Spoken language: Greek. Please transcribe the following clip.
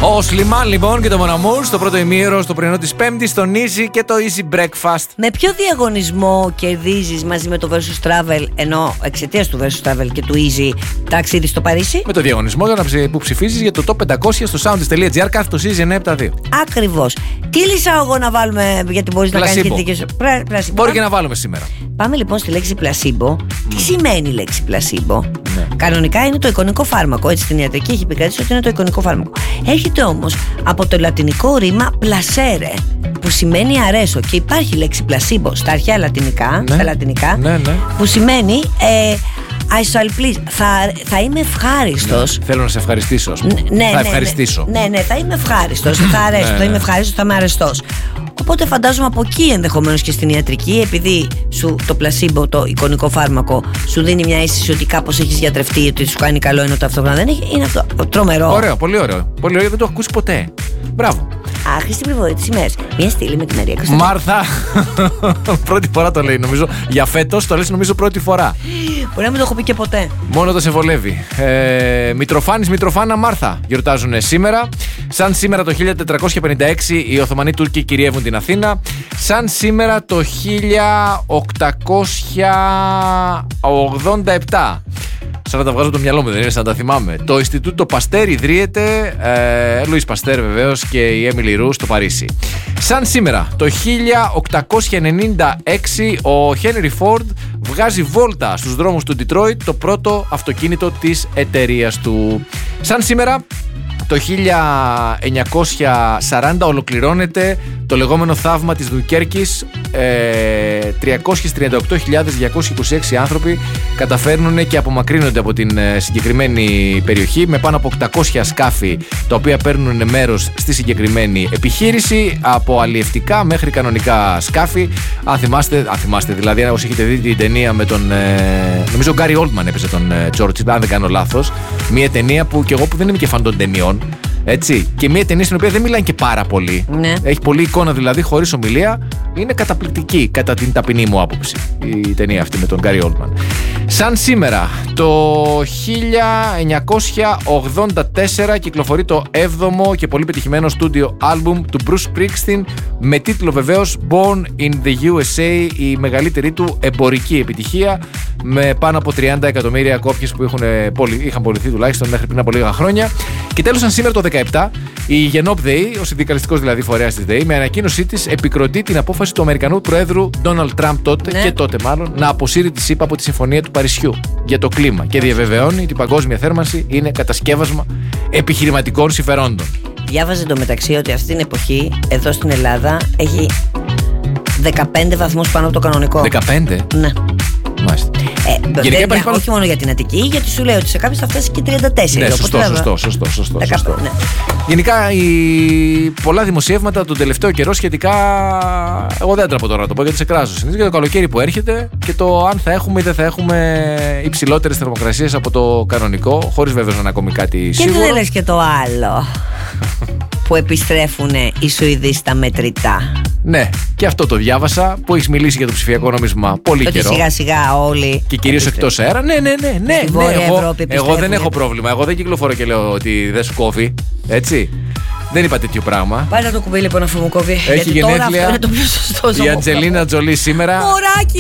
Ο Σλιμάν λοιπόν και το Μοναμούρ στο πρώτο ημίωρο, στο πρωινό της Πέμπτης, στον Easy και το Easy Breakfast. Με ποιο διαγωνισμό κερδίζεις μαζί με το Versus Travel, ενώ εξαιτίας του Versus Travel και του Easy, ταξίδι στο Παρίσι? Με το διαγωνισμό που ψηφίζεις για το top 500 στο soundist.gr, κάθε το Easy 972. Ακριβώς. Τι λύσαω εγώ να βάλουμε, γιατί μπορείς να κάνεις και δικές σου. Μπορεί και να βάλουμε σήμερα. Πάμε λοιπόν στη λέξη πλασίμπο. Τι σημαίνει η λέξη πλασίμπο? Ναι. Κανονικά είναι το εικονικό φάρμακο. Έτσι στην ιατρική έχει επικρατήσει ότι είναι το εικονικό φάρμακο. Έρχεται όμως από το λατινικό ρήμα placere, που σημαίνει αρέσω. Και υπάρχει η λέξη πλασίμπο στα αρχαία λατινικά, ναι. Στα λατινικά, ναι. που σημαίνει I shall please. Θα είμαι ευχάριστος. Ναι. Θέλω να σε ευχαριστήσω. Θα ευχαριστήσω. Ναι, θα είμαι ευχάριστος. Θα αρέσω. Θα είμαι ευχάριστος, θα είμαι αρεστός. Οπότε φαντάζομαι από εκεί ενδεχομένως και στην ιατρική, επειδή το πλασίμπο, το εικονικό φάρμακο, σου δίνει μια αίσθηση ότι κάπως έχεις γιατρευτεί, ότι σου κάνει καλό, ενώ ταυτόχρονα δεν έχει. Είναι αυτό τρομερό. Ωραίο, πολύ ωραίο. Πολύ ωραίο, δεν το έχω ακούσει ποτέ. Μπράβο. Χρήστη πληροφορία της ημέρας. Μια στήλη με τη Μαρία Κωνσταντίνου. Μάρθα, πρώτη φορά το λέει νομίζω. Για φέτος το λες νομίζω πρώτη φορά. Μπορεί να μην το έχω πει και ποτέ. Μόνο το σε βολεύει. Μητροφάνης, Μητροφάνα, Μάρθα γιορτάζουν σήμερα. Σαν σήμερα το 1456 οι Οθωμανοί Τούρκοι κυριεύουν την Αθήνα. Σαν σήμερα το 1887. Σαν να τα βγάζω το μυαλό μου, δεν είναι σαν να τα θυμάμαι. Το Ινστιτούτο Παστέρ ιδρύεται, Λουίς Παστέρ βεβαίως, και η Έμιλι Ρου στο Παρίσι. Σαν σήμερα το 1896 ο Χένρι Φόρντ βγάζει βόλτα στους δρόμους του Ντιτρόιτ, το πρώτο αυτοκίνητο της εταιρείας του. Σαν σήμερα το 1940 ολοκληρώνεται το λεγόμενο θαύμα της Δουκέρκης. 338.226 άνθρωποι καταφέρνουν και απομακρύνονται από την συγκεκριμένη περιοχή με πάνω από 800 σκάφη τα οποία παίρνουν μέρος στη συγκεκριμένη επιχείρηση, από αλλιευτικά μέχρι κανονικά σκάφη. Αν θυμάστε δηλαδή, όσοι έχετε δει την ταινία με τον νομίζω ο Γκάρι Όλτμαν έπαιζε τον Τζόρτζ, αν δεν κάνω λάθος, μια ταινία που και εγώ που δεν είμαι και φαν των ταινιών, έτσι, και μια ταινία στην οποία δεν μιλάνε και πάρα πολύ. Ναι. Έχει πολλή εικόνα δηλαδή, χωρίς ομιλία. Είναι καταπληκτική κατά την ταπεινή μου άποψη η ταινία αυτή με τον Γκάρι Όλτμαν. Σαν σήμερα το 1984 κυκλοφορεί το 7ο και πολύ πετυχημένο στούντιο άλμπουμ του Bruce Springsteen, με τίτλο βεβαίως Born in the USA, η μεγαλύτερη του εμπορική επιτυχία, με πάνω από 30 εκατομμύρια κόπιες που είχαν πωληθεί τουλάχιστον μέχρι πριν από λίγα χρόνια. Και τέλος, σαν σήμερα το 17, η Γενόπ ΔΕΗ, ο συνδικαλιστικός δηλαδή φορέας της ΔΕΗ, με ανακοίνωσή της επικροτεί την απόφαση του Αμερικανού Προέδρου Ντόναλντ Τραμπ τότε μάλλον, να αποσύρει τη ΣΥΠΑ από τη Συμφωνία του Παρισιού για το κλίμα και διαβεβαιώνει ότι η παγκόσμια θέρμανση είναι κατασκεύασμα επιχειρηματικών συμφερόντων. Διάβαζε εντωμεταξύ ότι αυτή την εποχή εδώ στην Ελλάδα έχει 15 βαθμούς πάνω από το κανονικό. 15? Ναι. Μάλιστα. Όχι μόνο για την Αττική, γιατί σου λέει ότι σε κάποιες θα φτάσει και 34. Ναι, σωστό. Ναι. Γενικά πολλά δημοσιεύματα τον τελευταίο καιρό σχετικά. Εγώ δεν έτραπω τώρα να το πω γιατί σε κράζω. Συνήθως για το καλοκαίρι που έρχεται και το αν θα έχουμε ή δεν θα έχουμε υψηλότερες θερμοκρασίες από το κανονικό, χωρίς βέβαια να είναι ακόμη κάτι σίγουρο. Και δεν λες και το άλλο. Που επιστρέφουν οι Σουηδοί στα μετρητά. Ναι, και αυτό το διάβασα, που έχεις μιλήσει για το ψηφιακό νόμισμα πολύ καιρό. Σιγά σιγά όλοι. Και κυρίως εκτός αέρα. Ναι. Εγώ δεν έχω πρόβλημα. Εγώ δεν κυκλοφορώ και λέω ότι δεν σου κόβει. Έτσι. Δεν είπα τέτοιο πράγμα. Πάρε το κουμπί λοιπόν αφού μου κόβει. Έχει γενέθλια η Αντζελίνα Τζολί σήμερα.